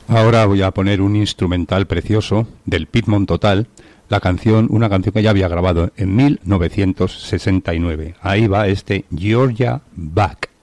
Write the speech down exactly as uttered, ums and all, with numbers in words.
Ahora voy a poner un instrumental precioso del Piedmont Total, la canción, una canción que ya había grabado en mil novecientos sesenta y nueve. Ahí va este Georgia Back.